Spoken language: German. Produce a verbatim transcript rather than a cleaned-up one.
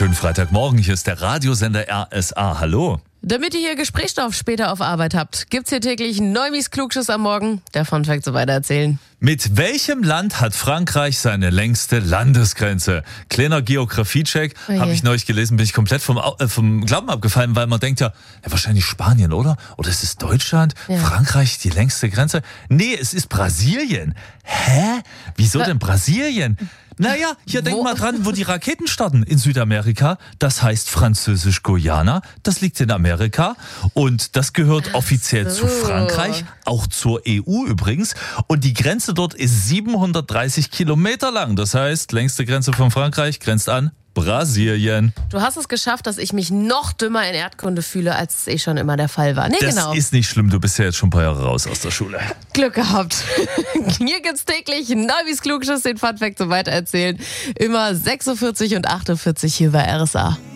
Schönen Freitagmorgen, hier ist der Radiosender R S A. Hallo. Damit ihr hier Gesprächsstoff später auf Arbeit habt, gibt's hier täglich Neumis Klugschiss am Morgen. Der Funfact so weiter erzählen. Mit welchem Land hat Frankreich seine längste Landesgrenze? Kleiner Geografie-Check, Oh je. habe ich neulich gelesen, bin ich komplett vom, Au- äh, vom Glauben abgefallen, weil man denkt ja, ja, wahrscheinlich Spanien, oder? Oder ist es Deutschland? Ja. Frankreich die längste Grenze? Nee, es ist Brasilien. Hä? Wieso denn Brasilien? Naja, hier denk Wo? mal dran, wo die Raketen starten. In Südamerika, das heißt französisch-Guyana, das liegt in Amerika und das gehört offiziell zu so. Frankreich, auch zur E U übrigens. Und die Grenze dort ist siebenhundertdreißig Kilometer lang. Das heißt, längste Grenze von Frankreich grenzt an Brasilien. Du hast es geschafft, dass ich mich noch dümmer in Erdkunde fühle, als es eh schon immer der Fall war. Nee, Das genau. ist nicht schlimm, du bist ja jetzt schon ein paar Jahre raus aus der Schule. Glück gehabt. Hier gibt's täglich Neumis Klugschiss, den Funfact so weiter erzählen. Immer sechs Uhr vierzig und acht Uhr vierzig hier bei R S A.